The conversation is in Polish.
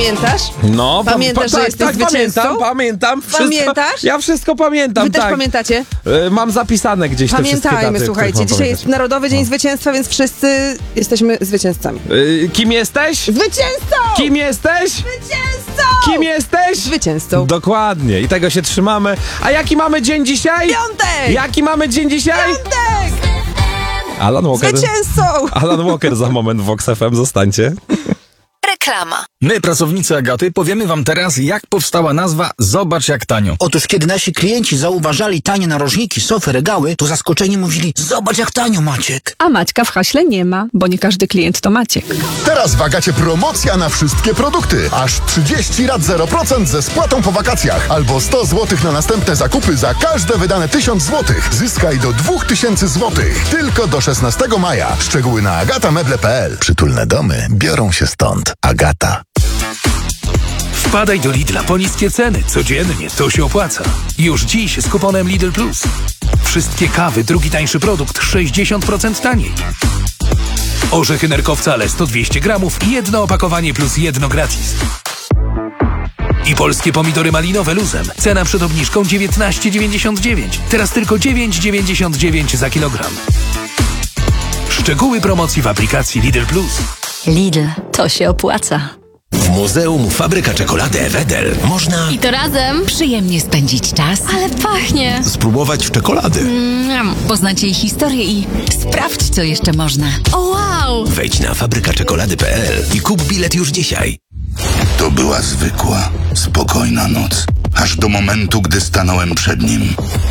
Pamiętasz? No, Pamiętasz, że jesteś zwycięzcą? Pamiętam. Wszystko, Pamiętasz? Ja wszystko pamiętam, Wy też tak. pamiętacie? Mam zapisane gdzieś te wszystkie daty. Pamiętajmy, słuchajcie, które mam dzisiaj jest pamiętać. Narodowy Dzień Zwycięstwa, więc wszyscy jesteśmy zwycięzcami. Kim jesteś? Zwycięzcą! Kim jesteś? Zwycięzcą! Kim jesteś? Zwycięzcą. Dokładnie. I tego się trzymamy. A jaki mamy dzień dzisiaj? Piątek! Jaki mamy dzień dzisiaj? Piątek! Alan Walker. Zwycięzcą! Alan Walker za moment w Vox FM. Zostańcie. Reklama. My, pracownicy Agaty, powiemy wam teraz, jak powstała nazwa Zobacz jak tanio. Otóż kiedy nasi klienci zauważali tanie narożniki, sofy, regały, to zaskoczeni mówili: zobacz jak tanio, Maciek. A Maćka w haśle nie ma, bo nie każdy klient to Maciek. Teraz w Agacie promocja na wszystkie produkty. Aż 30 rat 0% ze spłatą po wakacjach. Albo 100 zł na następne zakupy za każde wydane 1000 zł. Zyskaj do 2000 zł. Tylko do 16 maja. Szczegóły na agatameble.pl. Przytulne domy biorą się stąd. Agata. Wpadaj do Lidla po niskie ceny. Codziennie to się opłaca. Już dziś z kuponem Lidl Plus. Wszystkie kawy, drugi tańszy produkt 60% taniej. Orzechy nerkowca Lesto 200 gramów, jedno opakowanie plus jedno gratis. I polskie pomidory malinowe luzem. Cena przed obniżką 19,99. Teraz tylko 9,99 za kilogram. Szczegóły promocji w aplikacji Lidl Plus. Lidl, to się opłaca. W Muzeum Fabryka Czekolady Wedel można I to razem Przyjemnie spędzić czas. ale pachnie. spróbować czekolady. Poznać jej historię i sprawdź, co jeszcze można. O wow! Wejdź na fabrykaczekolady.pl i kup bilet już dzisiaj. To była zwykła, spokojna noc, aż do momentu, gdy stanąłem przed nim.